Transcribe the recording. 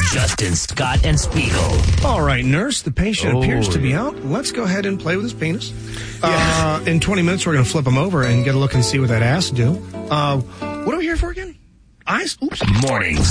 Justin, Scott, and Spiegel. All right, nurse, the patient appears to be out. Let's go ahead and play with his penis. In 20 minutes, we're going to flip him over and get a look and see what that ass do. What are we here for again? Eyes? Oops. Mornings